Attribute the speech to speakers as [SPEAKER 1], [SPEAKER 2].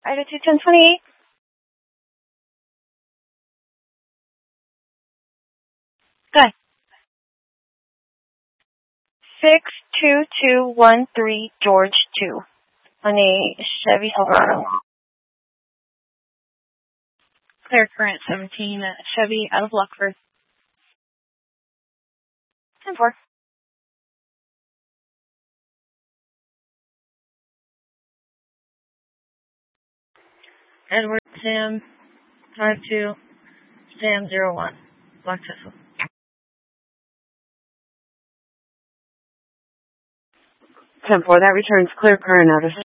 [SPEAKER 1] Attitude 1028. Go ahead. 62213 George 2 on a Chevy Silverado.
[SPEAKER 2] Clear current 17 Chevy out of Luckford.
[SPEAKER 1] 10-4.
[SPEAKER 2] Edward Sam 52 Sam 01 Black Tesla.
[SPEAKER 1] 10-4. That returns clear current out of